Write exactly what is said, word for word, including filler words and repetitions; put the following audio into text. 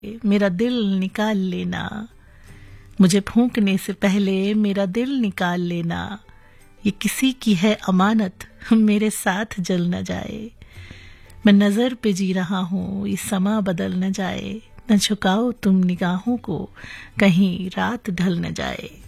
मेरा दिल निकाल लेना, मुझे फूंकने से पहले मेरा दिल निकाल लेना, ये किसी की है अमानत मेरे साथ जल न जाए। मैं नजर पे जी रहा हूँ ये समा बदल न जाए, न झुकाओ तुम निगाहों को कहीं रात ढल न जाए।